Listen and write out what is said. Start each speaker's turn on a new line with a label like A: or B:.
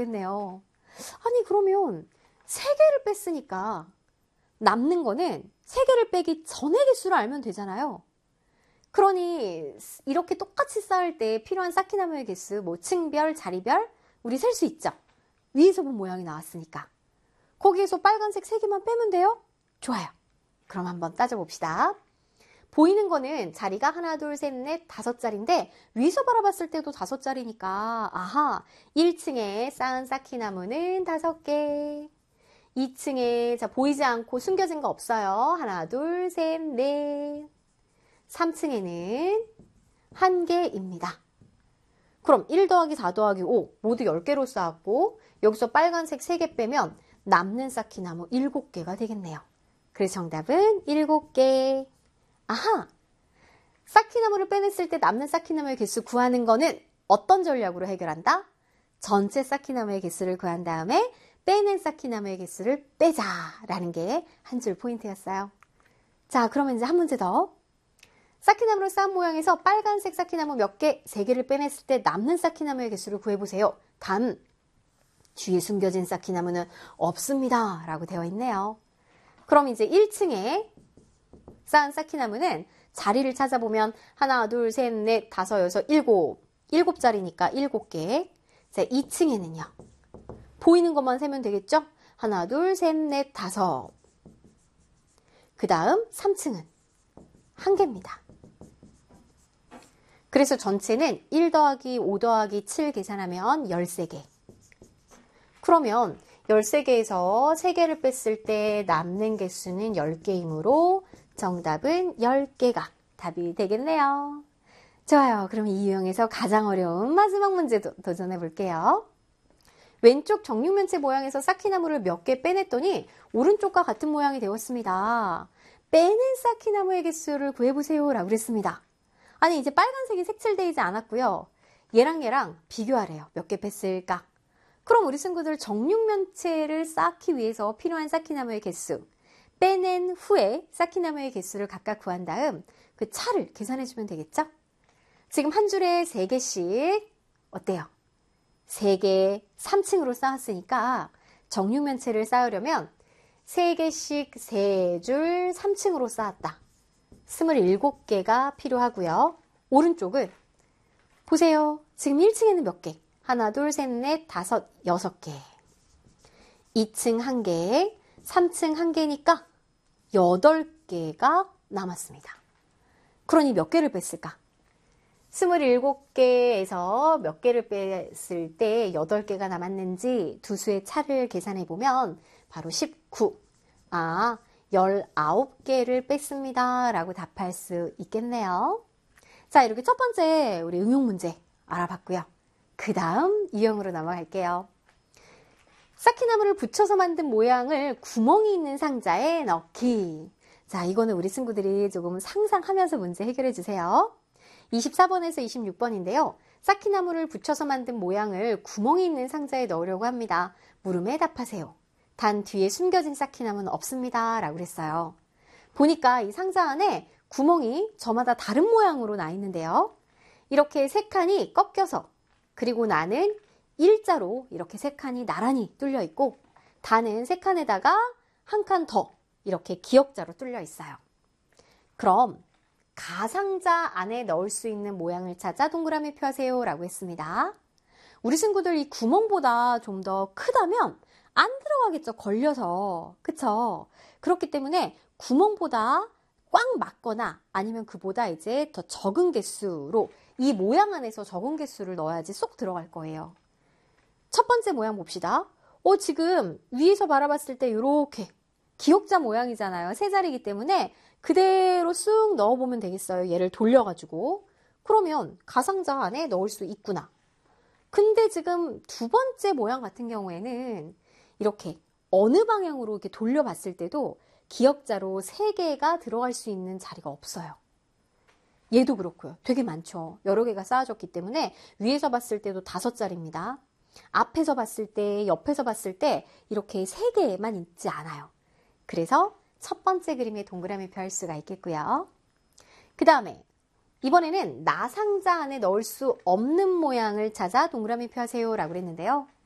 A: 구했네요. 아니 그러면 3개를 뺐으니까 남는 거는 3개를 빼기 전의 개수를 알면 되잖아요. 그러니 이렇게 똑같이 쌓을 때 필요한 쌓기나무의 개수, 뭐 층별, 자리별 우리 셀 수 있죠. 위에서 본 모양이 나왔으니까. 거기에서 빨간색 3개만 빼면 돼요? 좋아요. 그럼 한번 따져봅시다. 보이는 거는 자리가 하나, 둘, 셋, 넷, 5자리인데 위에서 바라봤을 때도 5자리니까 아하, 1층에 쌓은 쌓기나무는 5개. 2층에 자 보이지 않고 숨겨진 거 없어요. 하나, 둘, 셋, 넷. 3층에는 1개입니다. 그럼 1 더하기 4 더하기 5 모두 10개로 쌓았고 여기서 빨간색 3개 빼면 남는 쌓기나무 7개가 되겠네요. 그래서 정답은 7개. 아하! 쌓기나무를 빼냈을 때 남는 쌓기나무의 개수 구하는 거는 어떤 전략으로 해결한다? 전체 쌓기나무의 개수를 구한 다음에 빼낸 쌓기나무의 개수를 빼자라는 게 한 줄 포인트였어요. 자, 그러면 이제 한 문제 더. 쌓기나무로 쌓은 모양에서 빨간색 쌓기나무 몇 개, 3개를 빼냈을 때 남는 쌓기나무의 개수를 구해보세요. 단, 뒤에 숨겨진 쌓기나무는 없습니다. 라고 되어 있네요. 그럼 이제 1층에 쌓은 쌓기나무는 자리를 찾아보면 하나, 둘, 셋, 넷, 5, 6, 7. 7자리니까 7개. 자, 2층에는요. 보이는 것만 세면 되겠죠? 하나, 둘, 셋, 넷, 5. 그 다음 3층은 1개입니다. 그래서 전체는 1 더하기 5 더하기 7 계산하면 13개. 그러면 13개에서 3개를 뺐을 때 남는 개수는 10개이므로 정답은 10개가 답이 되겠네요. 좋아요. 그럼 이 유형에서 가장 어려운 마지막 문제 도전해 볼게요. 왼쪽 정육면체 모양에서 쌓기나무를 몇 개 빼냈더니 오른쪽과 같은 모양이 되었습니다. 빼낸 쌓기나무의 개수를 구해보세요 라고 그랬습니다. 아니 이제 빨간색이 색칠되지 않았고요. 얘랑 비교하래요. 몇 개 뺐을까? 그럼 우리 친구들 정육면체를 쌓기 위해서 필요한 쌓기나무의 개수, 빼낸 후에 쌓기나무의 개수를 각각 구한 다음 그 차를 계산해주면 되겠죠? 지금 한 줄에 3개씩 어때요? 3개 3층으로 쌓았으니까 정육면체를 쌓으려면 3개씩 3줄 3층으로 쌓았다. 27개가 필요하고요. 오른쪽은 보세요. 지금 1층에는 몇 개? 하나, 둘, 셋, 넷, 5, 6개. 2층 1개, 3층 1개니까 8개가 남았습니다. 그러니 몇 개를 뺐을까? 27개에서 몇 개를 뺐을 때 8개가 남았는지 두 수의 차를 계산해보면 바로 19. 아, 19개를 뺐습니다. 라고 답할 수 있겠네요. 자, 이렇게 첫 번째 우리 응용 문제 알아봤고요. 그 다음 유형으로 넘어갈게요. 쌓기나무를 붙여서 만든 모양을 구멍이 있는 상자에 넣기. 자, 이거는 우리 친구들이 조금 상상하면서 문제 해결해 주세요. 24번에서 26번인데요. 쌓기나무를 붙여서 만든 모양을 구멍이 있는 상자에 넣으려고 합니다. 물음에 답하세요. 단 뒤에 숨겨진 쌓기나무는 없습니다. 라고 그랬어요. 보니까 이 상자 안에 구멍이 저마다 다른 모양으로 나 있는데요. 이렇게 3칸이 꺾여서 그리고 나는 일자로 이렇게 3칸이 나란히 뚫려 있고 다는 3칸에다가 1칸 더 이렇게 기역자로 뚫려 있어요. 그럼 가상자 안에 넣을 수 있는 모양을 찾아 동그라미 펴세요 라고 했습니다. 우리 친구들 이 구멍보다 좀 더 크다면 안 들어가겠죠. 걸려서. 그쵸? 그렇기 때문에 구멍보다 꽉 막거나 아니면 그보다 이제 더 적은 개수로 이 모양 안에서 적은 개수를 넣어야지 쏙 들어갈 거예요. 첫 번째 모양 봅시다. 지금 위에서 바라봤을 때 이렇게 기역자 모양이잖아요. 세 자리이기 때문에 그대로 쑥 넣어보면 되겠어요. 얘를 돌려가지고. 그러면 가상자 안에 넣을 수 있구나. 근데 지금 두 번째 모양 같은 경우에는 이렇게 어느 방향으로 이렇게 돌려봤을 때도 기역자로 3개가 들어갈 수 있는 자리가 없어요. 얘도 그렇고요. 되게 많죠. 여러 개가 쌓아졌기 때문에 위에서 봤을 때도 5자리입니다. 앞에서 봤을 때, 옆에서 봤을 때 이렇게 3개만 있지 않아요. 그래서 첫 번째 그림에 동그라미 펼 수가 있겠고요. 그 다음에 이번에는 나상자 안에 넣을 수 없는 모양을 찾아 동그라미 펴세요 라고 그랬는데요.